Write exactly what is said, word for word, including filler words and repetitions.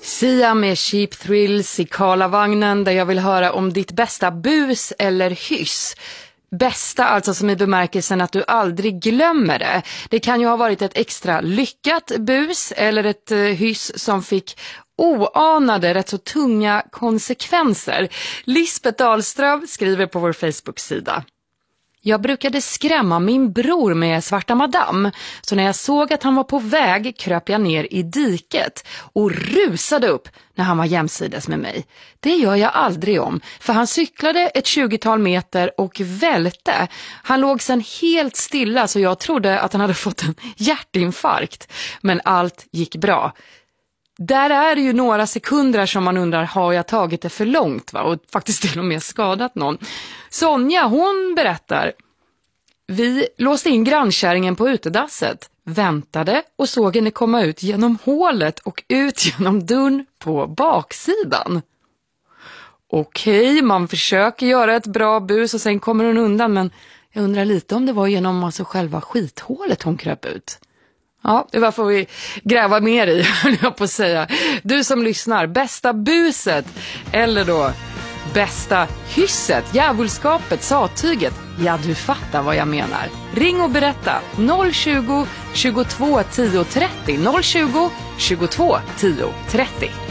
Sia med Cheap Thrills i Karlavagnen, där jag vill höra om ditt bästa bus eller hyss. Bästa alltså som i bemärkelsen att du aldrig glömmer det. Det kan ju ha varit ett extra lyckat bus eller ett eh, hyss som fick oanade, rätt så tunga konsekvenser. Lisbeth Dahlström skriver på vår Facebook-sida. Jag brukade skrämma min bror med Svarta Madame, så när jag såg att han var på väg kröp jag ner i diket och rusade upp när han var jämsides med mig. Det gör jag aldrig om, för han cyklade ett tjugotal meter och välte. Han låg sen helt stilla så jag trodde att han hade fått en hjärtinfarkt, men allt gick bra. Där är det ju några sekunder som man undrar, har jag tagit det för långt va? Och faktiskt till och med skadat någon. Sonja, hon berättar. Vi låste in grannkärringen på utedasset, väntade och såg henne komma ut genom hålet och ut genom dörren på baksidan. Okej, man försöker göra ett bra bus och sen kommer hon undan, men jag undrar lite om det var genom alltså själva skithålet hon kröp ut. Ja, det var får vi gräva mer i, höll jag på att säga. Du som lyssnar, bästa buset eller då bästa hysset, djävulskapet, sattyget. Ja, du fattar vad jag menar. Ring och berätta noll tjugo, tjugotvå, tio, trettio. noll tjugo, tjugotvå, tio, trettio.